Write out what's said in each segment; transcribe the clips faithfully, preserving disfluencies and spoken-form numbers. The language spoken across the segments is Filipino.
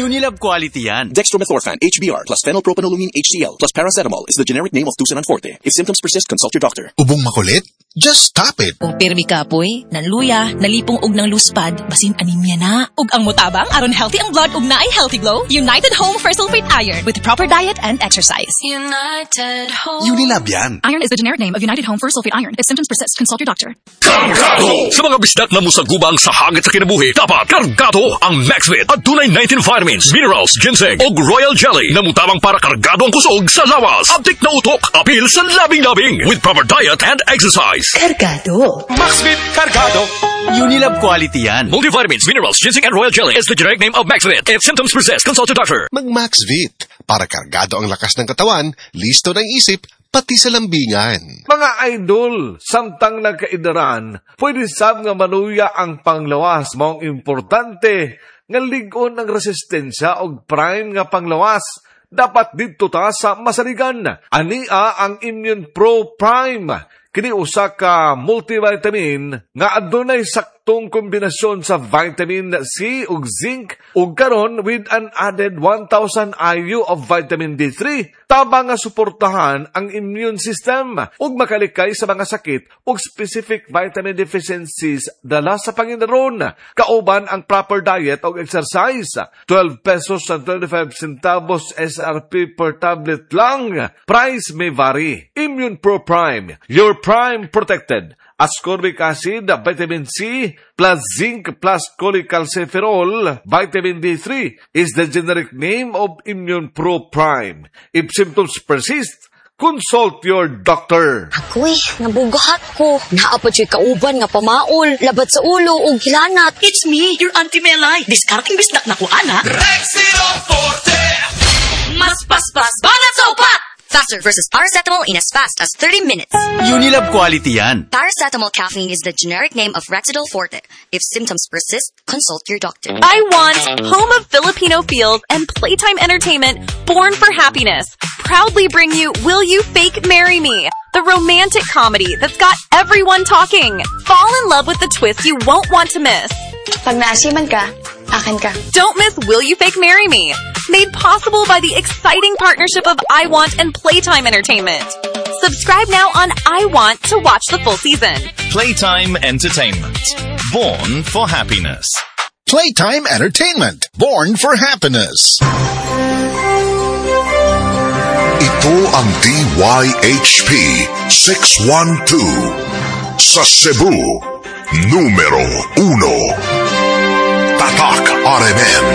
Unilab quality yan. Dextromethorphan H B R plus phenylpropanolamine H C L plus paracetamol is the generic name of Tusinan Forte. If symptoms persist, consult your doctor. Ubong makulit? Just stop it. Kung pirmi kapoy, nanluya, nalipong og ng luspad, basin anemia na. Ug ang mutabang aron healthy ang blood ug naay healthy glow, United Home for Sulfate Iron with proper diet and exercise. United Home. Unilab yan. Iron is the generic name of United Home for Sulfate Iron. If symptoms persist, consult your doctor. Kargado! Sa mga bisdak na musagubang sa hangit sa kinabuhi, dapat kargado ang MaxVit at tunay nineteen vitamins, minerals, ginseng o royal jelly na mutabang para kargado ang kusog sa lawas. Abdik na utok, apil sa labing-labing with proper diet and exercise. Kargado. MaxVit Kargado. Unilab quality yan. Multivitamins, minerals, ginseng and royal jelly is the generic name of MaxVit. If symptoms persist, consult your doctor. Mag-MaxVit. Para kargado ang lakas ng katawan, listo ng isip, pati sa lambingan. Mga idol, samtang nagkaidaran, pwede sab nga manuya ang panglawas mong importante nga ligon ng resistensya o prime nga panglawas. Dapat dito ta sa masaligan. Ania ang Immune Pro Prime. Kini usa ka multivitamin nga adunay saktong kombinasyon sa vitamin C ug zinc ug karon with an added one thousand I U of vitamin D three tabang nga suportahan ang immune system ug makalikay sa mga sakit ug specific vitamin deficiencies dala sa Panginoon. Kauban ang proper diet ug exercise. twelve pesos and twenty-five centavos S R P per tablet lang. Price may vary. Immune Pro Prime, your Prime protected. Ascorbic acid, vitamin C, plus zinc, plus cholecalciferol, vitamin D three is the generic name of Immune Pro Prime. If symptoms persist, consult your doctor. Ako eh, nabugat ko. Naapod siya kauban nga pamaol, labat sa ulo o gilanat. It's me, your Auntie Melay. Discarding bisdak na ko, anak. Rexilo Forte! Mas paspas, banat sa upat! Faster versus paracetamol in as fast as thirty minutes. Unilab quality yan. Paracetamol caffeine is the generic name of Rexidol Forte. If symptoms persist, consult your doctor. I want home of Filipino feels and playtime entertainment born for happiness. Proudly bring you Will You Fake Marry Me? The romantic comedy that's got everyone talking. Fall in love with the twist you won't want to miss. Pag naasiman ka, akin ka. Don't miss Will You Fake Marry Me? Made possible by the exciting partnership of I Want and Playtime Entertainment. Subscribe now on I Want to watch the full season. Playtime Entertainment. Born for happiness. Playtime Entertainment. Born for happiness. Ito ang D Y H P six one two sa Cebu, numero uno. Tatak R M N.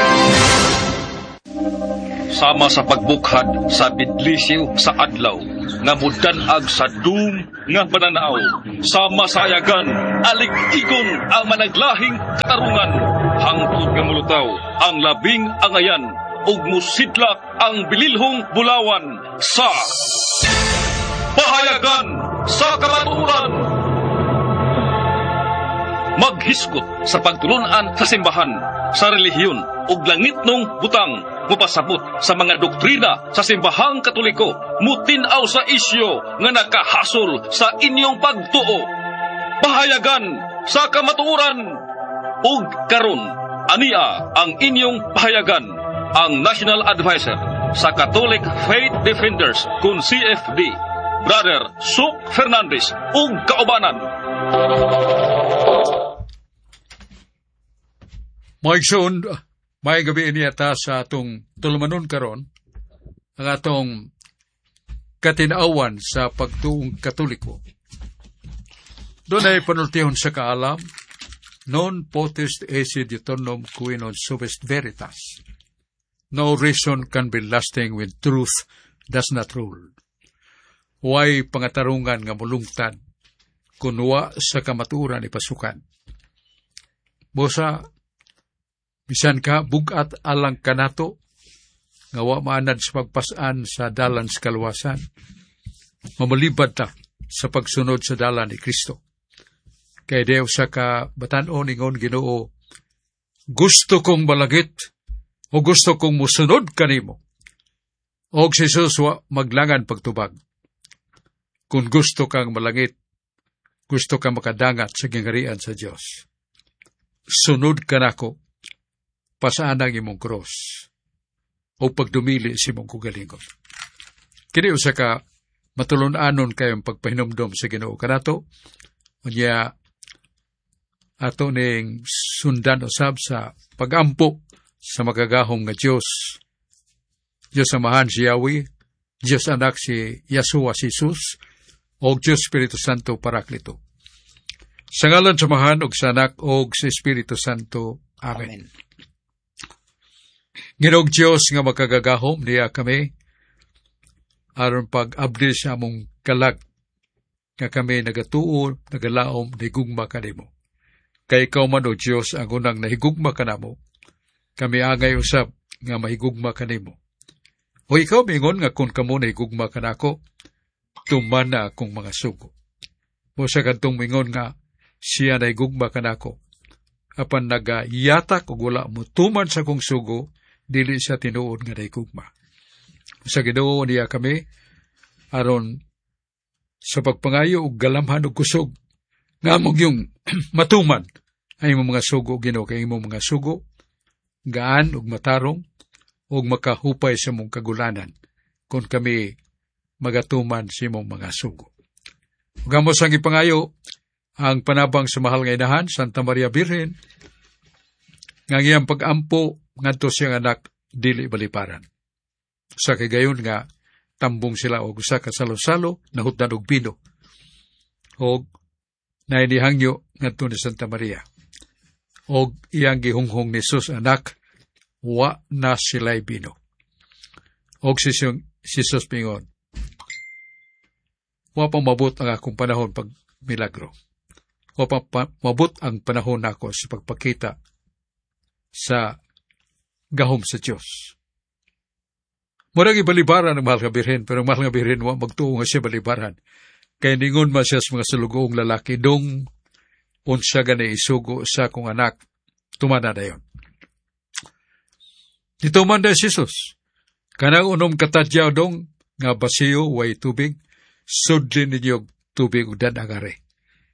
Sama sa pagbukhad sa bidlisiw sa adlaw nga mudanag sa dum nga pananaw sama sa ayagan alig-igon ang managlahing katarungan hangtod nga mulutaw ang labing angayan ug musidlak ang bililhong bulawan sa pahayagan sa kamatuoran. Maghiskot sa pagtulunan sa simbahan, sa relihiyon ug langitnong butang, mupasabot sa mga doktrina sa simbahang Katoliko, mutinaw sa isyo nga nakahasol sa inyong pagtuo. Pahayagan sa kamatuoran ug karon ania ang inyong pahayagan, ang National Advisor sa Catholic Faith Defenders kun C F D, Brother Suk Fernandez ug kaubanan. Mike Sound, may gabi iniyata sa atong tulumanon karon ang atong katinawan sa pagtuong Katoliko. Doon ay panultihon sa kaalam, non potest esse diuturnum qui non subest veritas. No reason can be lasting when truth does not rule. Huwag pangatarungan nga mulungtad, kunwa sa kamaturan ipasukan. Bosa, bisan ka bugat alang kanato, nga wa maanad sa pagpasan sa dalan sa kaluwasan, mamalibad ta sa pagsunod sa dalan ni Kristo. Kay Deo sa kabatanon ingon Ginoo, gusto kong malagit o gusto kong musunod kanimo. O si Jesus wa maglangan pagtubag. Kung gusto kang malangit, gusto kang makadangat sa gingarian sa Diyos. Sunod ka nako, pasaan ang imong cross o pagdumili sa imong kugalingon. Kini usa ka matulun-anon kayong pagpahinumdom sa Ginoo kanato, unya ato ning sundan usab sa pagampo sa magagahom nga Dios. Dios Amahan si Yahweh, Dios Anak si Yahshua si Jesus, o Dios Espiritu Santo Paraklito. Sa ngalan sa Amahan og sa Anak og sa Espiritu Santo. Amen. Amen. Ginoong Dios nga makagagahom niya kami aron pag-abdi sa among kalag nga kami nagatuo, nagalaom, nahigugma kanimo. Kay ikaw man o Diyos ang unang nahigugma kanamo, kami angay usab nga mahigugma kanimo. O ikaw mingon nga kung kamo nahigugma kanako, tuman na akong mga sugo. O sa kantong mingon nga siya nahigugma kanako, apan nagayatak o wala mo tuman sa kong sugo, dili sa tinuod nga nahigugma. Sa Ginoo niya kami, aron sa pagpangayo og galamhan og kusog, nga mong yung matuman ay imong mga sugo, Ginoo, kay imong mga sugo, gaan og matarong, og makahupay sa mong kagulanan, kung kami magatuman sa imong mga sugo. Ugamos ang ipangayo, ang panabang sa mahal nga inahan, Santa Maria Birhen, nga ngiyang pag-ampo, ngadto siyang anak, dili baliparan. Sa kagayon nga, tambong sila og usa ka salo-salo, nahutdan og bino. Og nainihangyo ngadto ni Santa Maria. Og iyang gihunghong ni Jesus anak, wa na sila'y bino. Og si Jesus pingon, wa pa mabot ang akong panahon pag milagro. Wa pa, pa mabot ang panahon nako sa pagpakita sa gahom sa Diyos. Murang ibalibaran ang mahal nga birhen, pero ang mahal nga birhen wa magtuo nga siya balibaran. Kaya ningon man siya sa mga salugoong lalaki, dong unsa gani isugo sa kong anak, tumana na yun. Dito man na Jesus, kanang unom katadyaw dong, nga basiyo way tubig, sudlin ninyo tubig o danagare.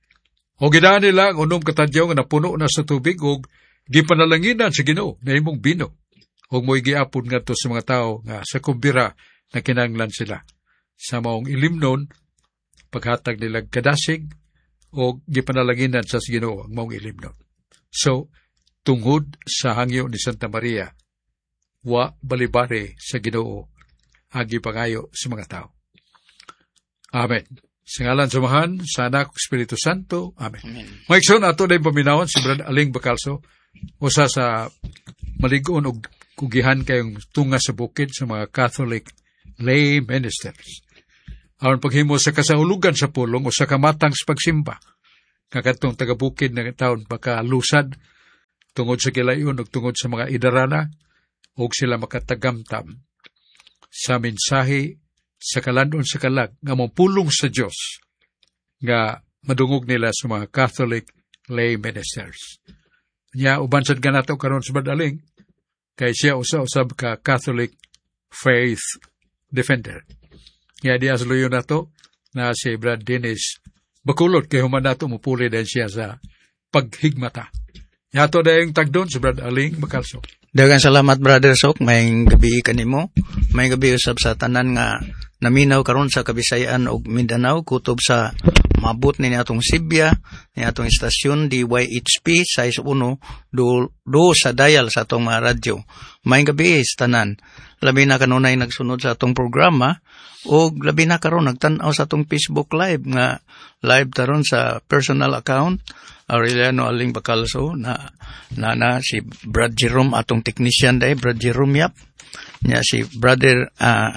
O ginaan nila ang unom katadyaw nga napuno na sa tubig, o gipanalanginan sa Ginoo na imong bino. O mo'y giapon nga to sa mga tao nga sa kumbira na kinanglan sila. Sa maong ilimnon, paghatag nilang kadasig, o gipanalanginan sa Ginoo ang maong ilimnon. So, tungod sa hangyo ni Santa Maria, wa balibare sa Ginoo agi pangayo sa mga tao. Amen. Sa ngalan sa Amahan, sa Anak, Espiritu Santo. Amen. Amen. Maikson, ato na yung paminawan si Brad Aling Bacalso, usa sa maligon o kugihan kayong tunga sa bukid sa mga Catholic lay ministers. Aron paghimo sa kasahulugan sa pulong o sa kamatang sa pagsimba, kakatong taga-bukid na taon makalusad, tungod sa kilayon o tungod sa mga idarana, o sila makatagamtam sa mensahe sa kalandon sa kalag, nga mapulong sa Diyos, nga madungog nila sa mga Catholic lay ministers. Nya, ubansad ka nato karon sa Badaling, kay siya usa-usab ka Catholic faith defender. Kaya di asluyo na to, na si Brad Dennis Bakulot, kay human nato mupuli din siya sa paghigmata. Yato na yung tagdon si Brad Aling Bacalso. Dagang salamat, Brother Sok. Maying gabi kanimo. May gabi usab sa tanan nga naminaw karon sa Kabisayan ug Mindanao, kutob sa mabot ni atong Sibya, ni atong istasyon D Y H P size one, do, do sa dial sa atong mga radyo. May gabi sa tanan. Labi na kanunay nagsunod sa atong programa, o labi na karon nagtan-aw sa atong Facebook Live, nga live taron sa personal account, Aureliano Aling Bacalso, na, na, na si Brad Jerome, atong technician day, Brad Jerome Yap, niya si Brother, uh,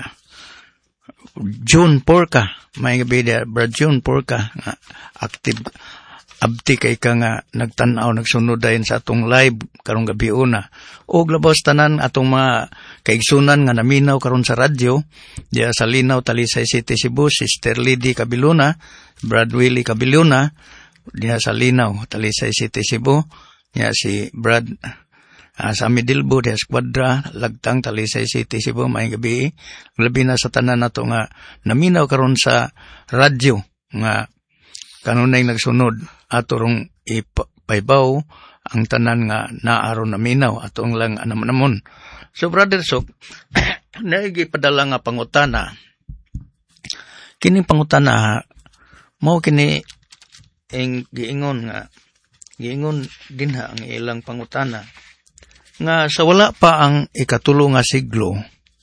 June Porca, may gabi dia, Brad June Porca, nga, active, abti kay ka nga, nagtanaw, nagsunod dahin sa atong live, karong gabi una. O glabos tanan, atong mga kaigsunan nga naminaw karon sa radyo, diya sa Linaw, Talisay City, Cebu, Sister Lady Cabiluna, Brad Willie Cabiluna, diya sa Linaw, Talisay City, Cebu, diya si Brad, Uh, sa Midilbo, diya Squadra, Lagtang, Talisay City, Cebu, may gabi. Labi na sa tanan na to nga naminaw karon sa radyo nga kanunay nagsunod ato rong ipaibaw ang tanan nga naaron na minaw atong lang anam-namon. So Brother Sok, naigipadala nga pangutana. Kini pangutana mao kini ing giingon nga giingon dinha ang ilang pangutana nga sa wala pa ang ikatulo nga siglo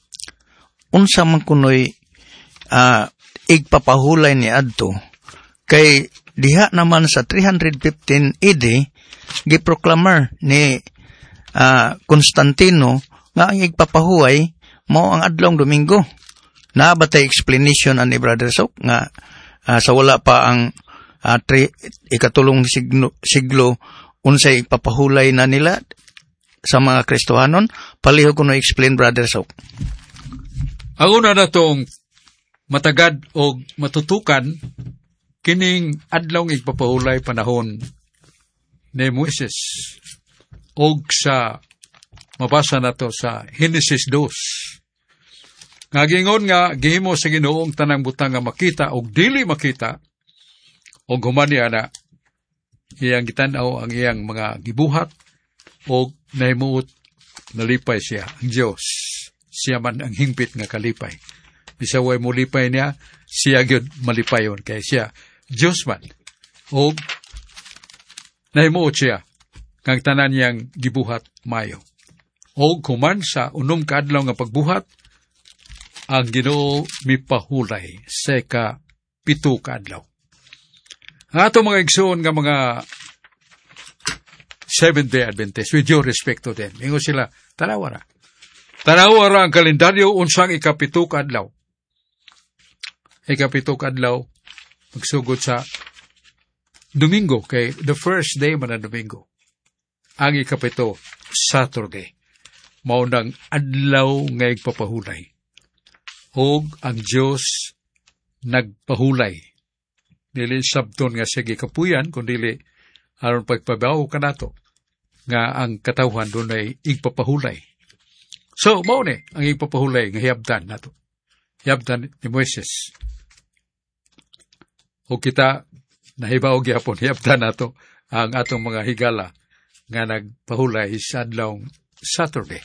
unsa man kunoy uh, igpapahulay ni adto kay diha naman sa three fifteen A D giproklamar ni uh, Constantino nga ang igpapahuway mao ang adlong Domingo. Nabatay explanation ani Brother Sok nga uh, sa wala pa ang uh, tri, ikatulong siglo, siglo unsay igpapahulay na nila sa mga Kristohanon. Palihog ko no explain Brother Sok. Ang una na tong matagad o matutukan kining adlong igpapahulay panahon ni Moises og sa mabasa na to sa Genesis two. Nga gingon nga gihimo sa Ginoong tanang butang nga makita og dili makita og humani ana iyang gitan-aw ang iyang mga gibuhat og nahimuot nalipay siya ang Dios. Siya man ang hingpit nga kalipay. Bisa way mo lipay niya, siya gyud malipayon kay siya Dios man. Og nahimuot siya kang tanan niyang gibuhat mayo. Og kuman sa unom ka adlaw nga pagbuhat, ang Ginoo mipahulay sa ka pito ka adlaw. Ang ato mga igsoon nga mga Seventh-day Adventist, with due respect to them, ingo sila, tanawara. Tanawara ang kalendaryo unsang ikapito ka adlaw. Ikapito ka adlaw, magsugod sa Domingo, kay the first day man na Domingo. Ang ikapito, Saturday. Maunang adlaw nga igpapahulay. Og ang Diyos nagpahulay. Dili sabton nga sige kapuyan, kundili aron pagpabaw ka nato nga ang katawhan doon ay igpapahulay. So, mao ni ang igpapahulay nga hiyabdan nato. Hiyabdan ni Moises. O kita nahibaw gyapon hiyabdan nato ang atong mga higala nga nagpahulay sa adlaw Saturday.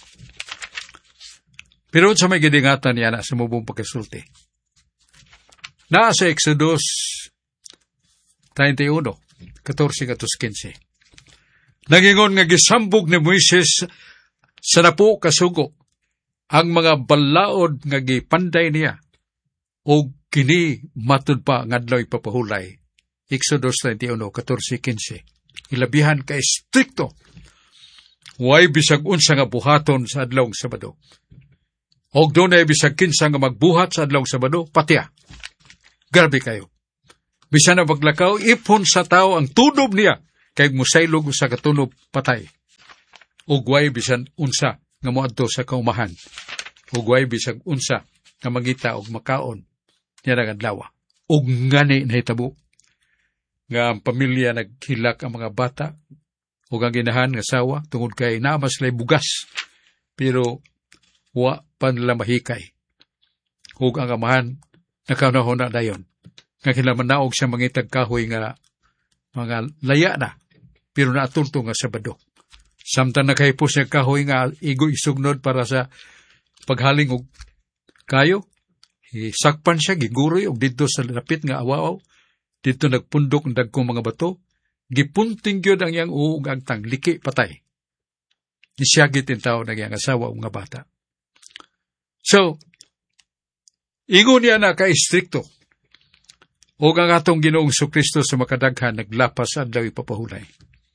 Pero sa may gidingatan niya na sa mubong pagkasulti. Na sa Exodus thirty-one, fourteen to fifteen. Nagingon nga gisambog ni Moises sa napo kasugo ang mga balaod nga gipanday niya o kini matud pa ngadlaw ipapahulay. Exodus thirty-one, fourteen to fifteen. Ilabihan ka stricto. Way bisag unsa nga buhaton sa adlawng Sabado. Og doon ay bisag kinsa nga magbuhat sa adlawng Sabado, patiya. Grabe kayo. Bisan na paglakaw, ipon sa tao ang tunob niya, kay musaylog sa katunob patay. Og way bisan unsa nga moadto sa kaumahan. Og way bisag unsa nga magita og makaon niya nga adlaw. Og ngani nahitabo nga ang pamilya naghilak ang mga bata o ang ginahan nga sawa tungod kay naama sila'y bugas pero wa pa nila mahikay o ang amahan nakanahon na dayon nga kinamanaog siya mangitag kahoy nga mga laya na pero naatulto nga Sabado samtang nakahipos siya kahoy nga igo isugnod para sa paghaling og kayo isakpan siya giguroy og dito sa lapit nga awaw dito nagpundok ng dagkong mga bato, gipunting yun ang iyang uog ang tangliki patay. Nisyagit yung tao ng iyang asawa o mga bata. So, ingon niya na ka-istrikto. O ang atong Ginoong Sukristo sa makadaghan, naglapas ang daw ipapahulay.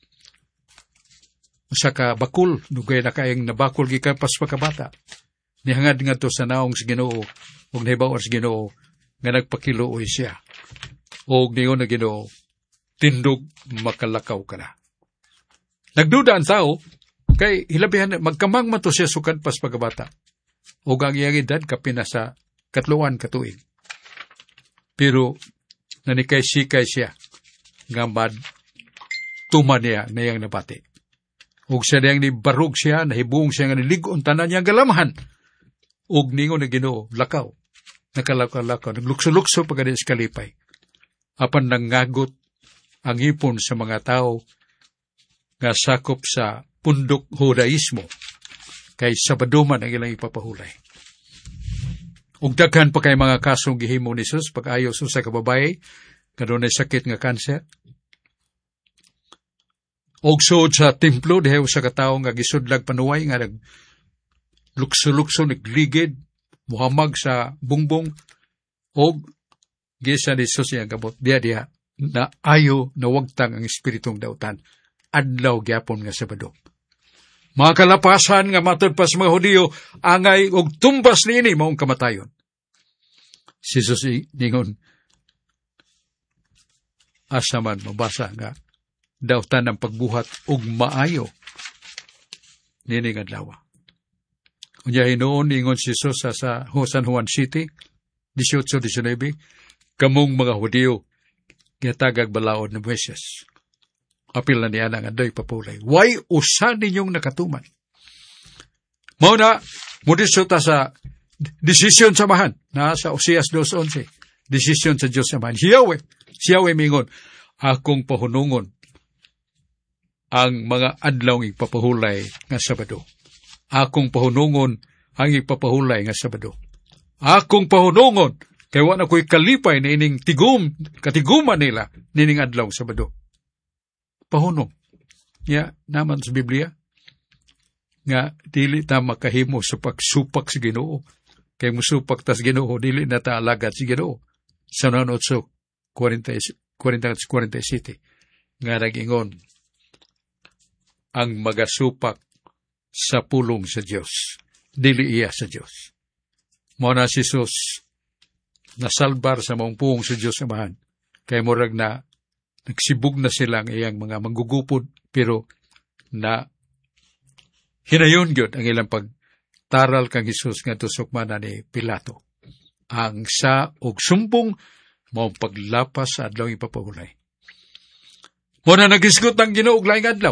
Usa ka bakul, nugay na kayang nabakul gikampas pa kabata. Nihangad nga to sa naong si Ginoo, o nahibaw sa Ginoo, nga nagpakiluoy siya. O niyo na Ginoo, tindog makalakaw ka na. Nagduda ang tao, kay hilabihan, magkamang mato siya sukad pas pagkabata. O ang iyang edad, kapina sa katluan katuig. Pero, nanikay-sikay siya, nga mad, tuman niya na iyang nabati. O siya niyang nibarog siya, nahibung siya nga niligon, tanan niyang galamahan. O niyo na Ginoo, lakaw, nakalakaw-lakaw, naglukso-lukso pagkada iskalipay. Apan nangagot ang ipon sa mga tao nga sakop sa pundok Judaismo kay Sabado man ang ilang ipapahulay. Ug daghan pa kay mga kasong gihimo ni Jesus pag-ayo sa kababaye nga dunay sakit nga kanser. Og suod sa templo diha sa katawo nga gisudlag panuway nga nag lukso-lukso nagligid muhamag sa bungbong og gisa ni Jesus yang gabot diha diha na ayo na wagtang ang espiritong dautan adlaw gyapon nga Sabado. Mga kalapasan nga matod pa sa mga Hudiyo angay og tumbas niini maong kamatayon. Si Jesus ningon asa man mabasa nga dautan ng pagbuhat ug maayo nini nga adlaw. Unya hinoon ingon si Jesus sa, sa San Juan City eighteen nineteen kamong mga Hudiyo gitagag balaod ng Moises. Apil na niya nga doy papulay. Why usa ninyong nakatuman? Mao na mudisyo ta sa desisyon samahan na sa Oseas two eleven. Desisyon sa Dios samahan. Siyawe, siyawe mingon akong pahunungon ang mga adlaw ng ipapahulay nga Sabado. Akong pahunungon ang ipapahulay nga Sabado. Akong pahunungon kay wala ko'y kalipay na ining tigum, katiguman nila nining adlaw Sabado. Pahunong. Ya, naman sa Biblia nga dili ta makahimo sa pagsupak sa Ginoo. Kay musupak ta sa Ginoo dili na ta alagad sa Ginoo. Sa eight forty-seven nga nagingon ang magasupak sa pulong sa Dios, dili iya sa Dios. Mao na si Jesus nasalbar sa maong puong sa Dios amahan. Kay murag na nagsibug na sila ang iyang mga manggugupod, pero na hinayon gyud ang ilang pagtaral kang Jesus nga tusokmanan ni Pilato. Ang sa og sumpong mao paglapas sa adlaw ipapahulay. Mo na nagisgot ang Ginoo og laing adlaw.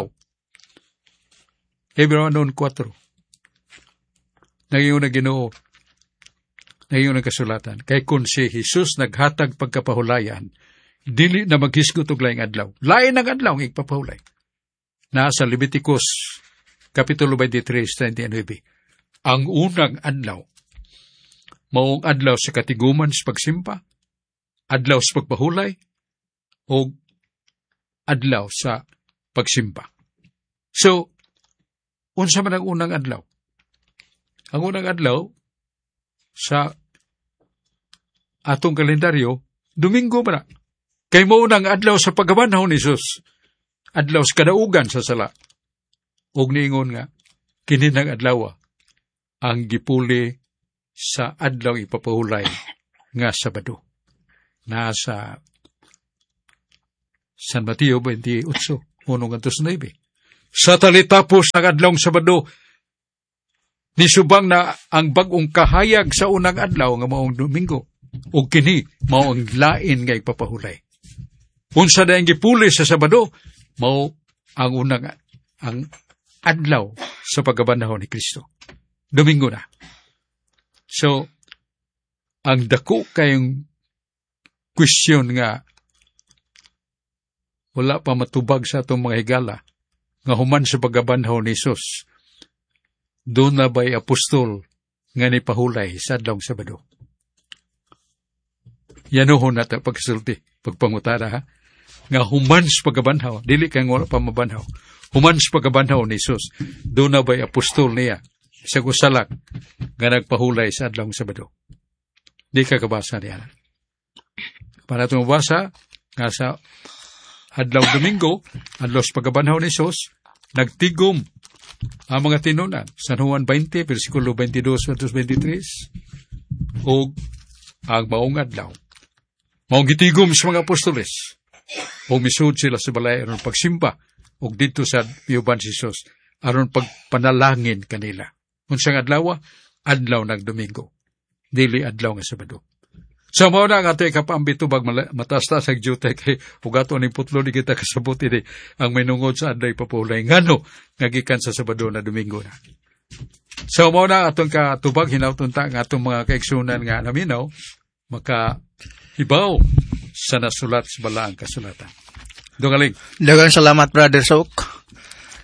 Hebrew four. Nagingon na Ginoo, nagingon ang kasulatan. Kay kung si Jesus naghatag pagkapahulayan, dili na maghisgot og laing adlaw. Lain ang adlaw ang ipapahulay. Nasa Leviticus Kapitulo twenty-three, twenty-nine. Ang unang adlaw, maong adlaw sa katiguman sa pagsimpa, adlaw sa pagpahulay, o adlaw sa pagsimpa. So, unsa man ang unang adlaw? Ang unang adlaw sa atong kalendaryo, Domingo man na. Kay maunang adlaw sa pagkabanhaw ni Jesus, adlaw sa kadaugan sa sala. Og niingon nga, kininang adlaw ang gipuli sa adlaw ipapahulay nga Sabado. Nasa San Mateo twenty-eight, one hanggang nine. Sa talitapos ng adlaw Sabado, nisubang na ang bagong kahayag sa unang adlaw nga maong Domingo, o kini mao ang lain nga ipapahulay. Unsa na ang gipuli sa Sabado, mao ang unang ang adlaw sa pagkabanhaw ni Kristo. Domingo na. So, ang dako kayong question nga wala pa matubag sa atong mga higala nga human sa pagkabanhaw ni Jesus, doon na ba'y apostol nga ni pahulay sa adlaw Sabado? Yanuhon natin pagsulti, pagpangutara ha? Nga human sa pagkabanhaw, dili kang wala pa mabanhaw. Human sa pagkabanhaw ni Jesus, doon na ba'y apostol niya sa gusalak nga nagpahulay sa adlaw Sabado? Di ka kabasa niya. Para itong mabasa, nga sa adlaw Domingo, adlaw sa pagkabanhaw ni Jesus, nagtigom ang mga tinunan. San Juan twenty, versikulo twenty-two to twenty-three, o ang maong adlaw. Maong gitigom sa mga apostoles, o misud sila sa balay aron pagsimba, o dito sa piuban si Jesus, aron pagpanalangin kanila. Unsang adlaw, adlaw ng Domingo, dili adlaw nga Sabado. Sa so, mga nga ito kapambitubag matasta sa gyute kay pugato ni putlo ni kita kasabuti ni ang minungod sa adlay papulay ngano ngagikan sa Sabado na Domingo na. So mo na atong katubag hinautunta nga atong mga kaigsunan nga naminaw maka hibaw sa nasulat sa balaang kasulatan. Dungaling. Daghang salamat Brother Sok.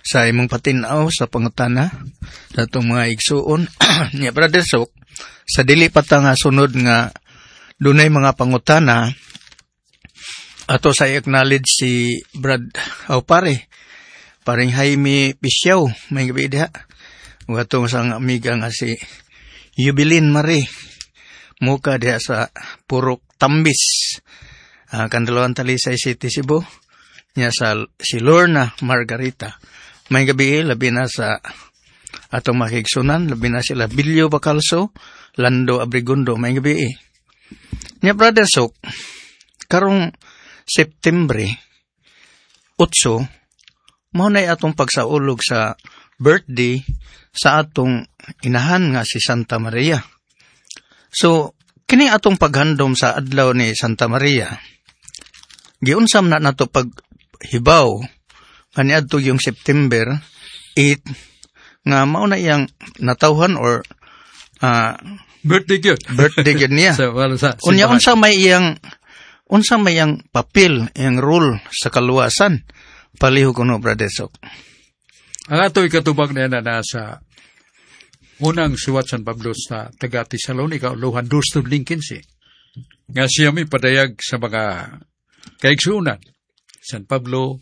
sa imong patinaw sa pangutana sa itong mga igsuon. Nya Brother Sok, sa dili pa ta nga sunod nga dunay mga pangutana, ato sa acknowledge si Brad o pare, paring Jaime Pisyaw, may gabi diha. Ug atong sang amiga nga si Yubilin Marie, muka diha sa Purok Tambis, uh, Kandalawan Talisay City, Cebu. Nya sa si Lorna Margarita, may gabi labi na sa atong makigsunan, labi na sila Bilyo Bacalso, Lando Abrigundo, may gabi. Nya Brother Sok, karong September otso, mao na atong pagsaulog sa birthday sa atong inahan nga si Santa Maria. So, kini atong paghandom sa adlaw ni Santa Maria, giunsam na nato paghibaw kaniadto yung September eight nga mao na iyang natawhan or uh, birthday gyud. Birthday gyud niya. So, well, sa, unya unsa may iyang unsa may iyang papel, iyang role sa kaluwasan. Palihog kuno Brother Sok. Ang ato'y katubag na na nasa unang suwat San Pablo sa taga Tesalonica, Luhan dos quince. Nga siya may padayag sa mga kaigsunan. San Pablo,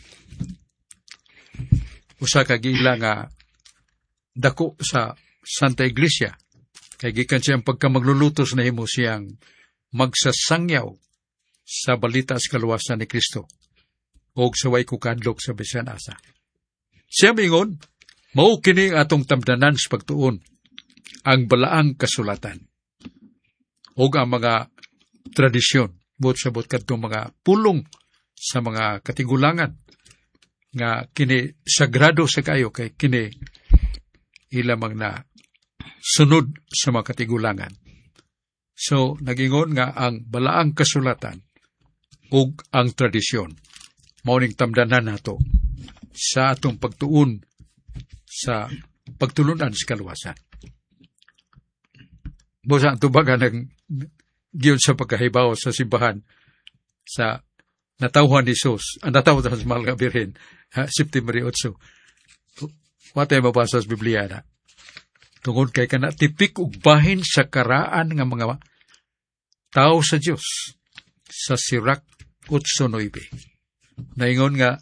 usa ka gila nga dako sa Santa Iglesia. Kay gikan siyang pagkamaglulutos na himo siyang magsasangyaw sa balita sa kaluwasan ni Kristo o sa way kukadlok sa bisan asa. Siya mingon, mao kini atong tamdanan sa pagtuon ang balaang kasulatan o ang mga tradisyon buot sa buot kadtong mga pulong sa mga katigulangan nga kini sagrado sa kayo kay kini ilamang na sunod sa mga katigulangan. So, nagingon nga ang balaang kasulatan ug ang tradisyon mauning tamdanan nato sa atong pagtuon sa pagtulunan sa kaluwasan. Busa ang tubagan ng giyon sa pagkahibaw sa simbahan sa natawhan ni Jesus, ang natawhan sa mahal nga Birhen, ha, September eight. Watay mabasa sa Biblia na. Tungod kay kana tipik ug bahin sa karaan nga mga tao sa Dios sa Sirach eight nine. Naingon nga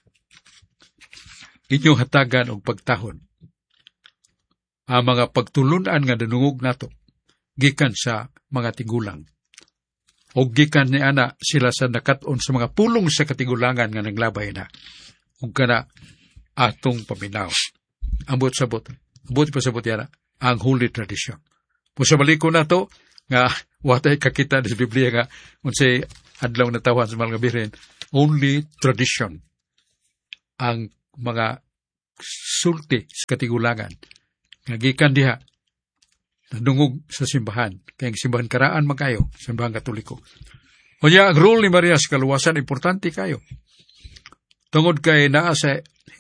inyong hatagan og pagtahon ang mga pagtulunan nga danungog nato gikan sa mga tigulang o gikan ni ana sila sa nakat-on sa mga pulong sa katigulangan nga naglabay na ug kana atong paminaw ambot sabot ambot pa sabot yana ang holy tradition. Pusa baliko nato nga watay kakita sa Biblia nga unsay adlaw na tawhan sa mga Birhen, only tradition ang mga sulti sa katigulangan nga gikan diha nadungog sa simbahan kay ang simbahan karaan magayo simbahan Katoliko. Unya ang role ni Maria sa kaluwasan importante kayo tungod kay naa sa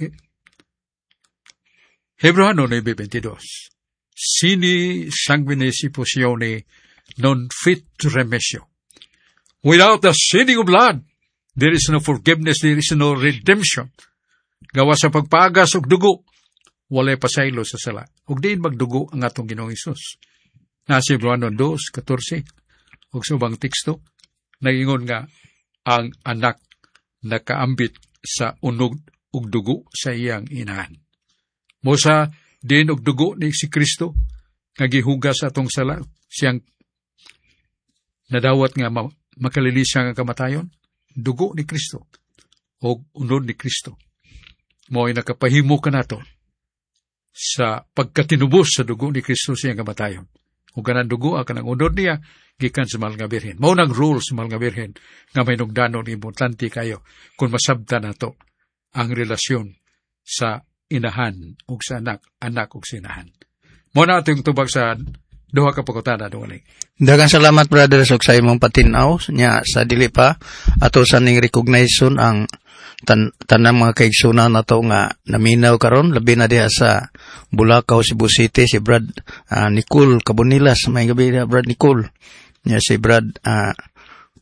Hebreo nine twenty-two, sini sanguine supposione non fit remissio. Without the shedding of blood, there is no forgiveness, there is no redemption. Gawa sa pagpagas og dugo, walay pasaylo sa sala. Ug diin magdugo ang atong Ginoong Hesus. Nasa Hebreo two fourteen, ug sa ubang teksto, nagingon nga ang anak nakaambit sa unog ug dugo sa iyang inahan. Mosa din og dugo ni si Kristo nga gihugas atong sala, siyang nadawat nga ma- makalilis siya nga kamatayon, dugo ni Kristo o unod ni Kristo. Mo'y nakapahimo ka nato sa pagkatinubos sa dugo ni Kristo siyang kamatayon. O ganang dugo, ang kanang unod niya, gikan sa mahal nga Birhen. Mao nang rule sa mahal nga Birhen, nga may nugdanon importante kayo kung masabta nato ang relasyon sa inahan o sa anak, anak o sa inahan. Mao na ating tubag sa duha ka pagkutana dungaling. Daghang salamat Brother Sok sa imong patinaw nya sa dili pa ato sa ning recognition ang tan tanang mga kaigsunan nato nga naminaw karon labi na diha sa Bulacau, Cebu City si Brad uh, Nicole Cabonilas. May gabi diha Brad Nicole. Nya si Brad uh,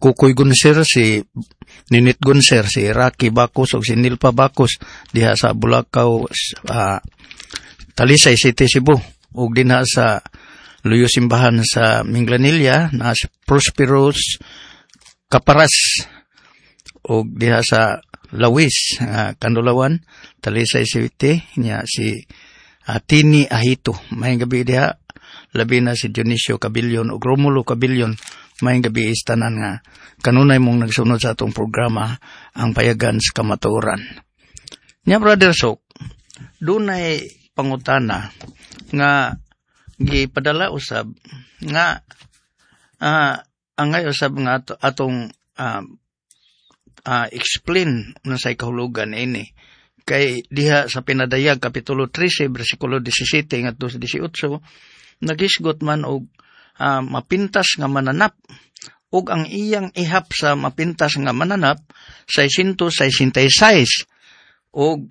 Kukoy Gunser, si Ninit Gunser, si Rocky Bacos, o si Nilpa Bacos, diha sa Bulacau, uh, Talisay City, Cebu, o dinha sa Luyo Simbahan sa Minglanilla, na si Prosperous Caparas, o diha sa Lawis, uh, Kandulawan, Talisay City, niya si uh, Tini Ahito, may gabi diha, labi na si Dionisio Cabillion o Romulo Cabillion, may gabi istanan nga kanunay mong nagsunod sa atong programa ang payagan sa kamatuoran. Nya Brother Sok, dunay pangutana nga gipadala usab nga uh, angay usab nga ato, atong uh, uh, explain na sa kahulugan ini. Kay diha sa Pinadayag Kapitulo thirteen bersikulo seventeen ngadto sa eighteen nagisgot man og uh, mapintas nga mananap ug ang iyang ihap sa mapintas nga mananap six hundred sixty-six ug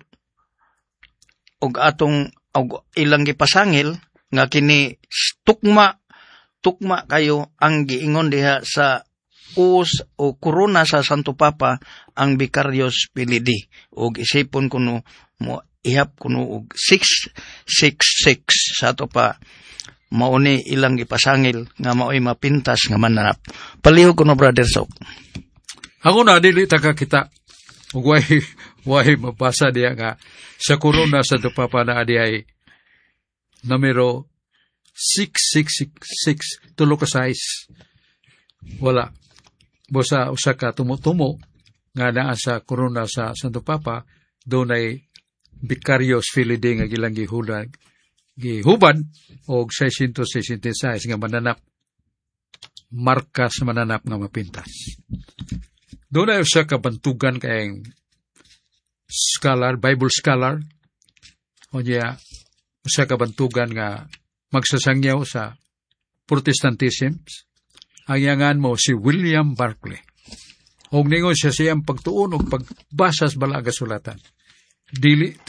ug atong og ilang gipasangil nga kini tukma tukma kayo ang giingon diha sa us o korona sa Santo Papa ang Vicarious Pilidi ug isipon kuno mo ihap kuno og six six six sa ato pa mauni ilang ipasangil nga mao'y mapintas nga mananap. Palihog kuno Brother Sok. Ako na dili ta ka kita ug way way mabasa diya nga sa korona sa Santo Papa na adi ay numero six six six six tulo ka size. Wala. Bosa usa ka tumo-tumo nga naa sa korona sa Santo Papa doon ay Vicarious Filidi nga gilang gihulag gihuban og six hundred sixty-six nga mananap markas mananap nga mapintas. Doon ay usa ka bantugan kay scholar, Bible scholar o niya usa ka bantugan nga magsasangyaw sa Protestantism. Ang yangan mo si William Barclay. Og ningon siya siyang pagtuon og pagbasa sa balaga sulatan. Dili